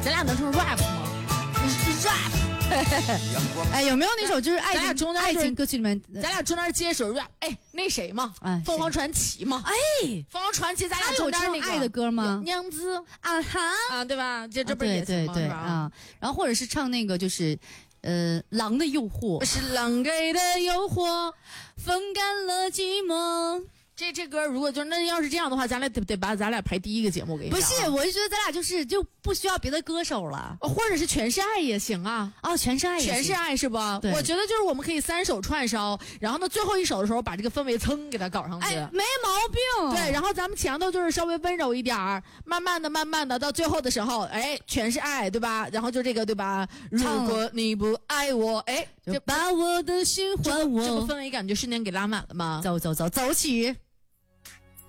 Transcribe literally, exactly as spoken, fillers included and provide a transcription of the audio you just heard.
咱俩能唱 rap 吗 ？rap。 哎，有没有那首就是爱情中间爱情歌曲里面， 咱俩中间接首 rap？哎，那谁嘛？ 哎， 凤凰传奇嘛？ 哎， 凤凰传奇，咱俩中间那个爱的歌吗？ 娘子啊哈啊，对吧？这这不是也对对对啊，然后或者是唱那个就是，呃，狼的诱惑， 是狼给的诱惑， 风干了寂寞。 这这歌如果就那要是这样的话，咱俩得得把咱俩排第一个节目给你、啊。 不是，我就觉得咱俩就是就不需要别的歌手了， 或者是全是爱也行啊。 哦，全是爱也行， 全是爱是吧？ 对， 我觉得就是我们可以三首串烧，然后呢最后一首的时候把这个氛围噌给它搞上去。 哎，没毛病。 对，然后咱们前头就是稍微温柔一点儿，慢慢的、慢慢的到最后的时候，哎，全是爱，对吧？然后就这个对吧？如果你不爱我，哎， 就把我的心还我。 这不氛围感觉瞬间给拉满了吗？ 走走走，走起。